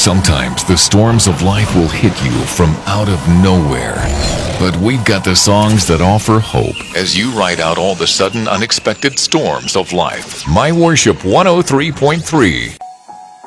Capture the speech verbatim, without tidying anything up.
Sometimes the storms of life will hit you from out of nowhere. But we've got the songs that offer hope as you ride out all the sudden unexpected storms of life. My Worship one oh three point three.